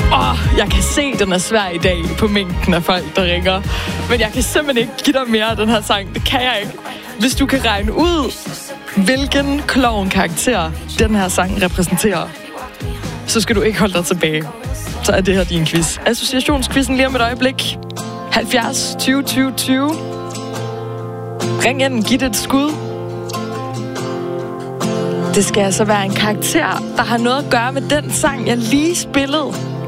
Jeg kan se, den er svær i dag på mængden af folk, der ringer. Men jeg kan simpelthen ikke give dig mere af den her sang. Det kan jeg ikke. Hvis du kan regne ud, hvilken klovn-karakter den her sang repræsenterer, så skal du ikke holde dig tilbage. Så er det her din quiz. Associationsquizzen lige om et øjeblik. 70 20 20 20. Ring ind, giv det et skud. Det skal altså være en karakter, der har noget at gøre med den sang, jeg lige spillede.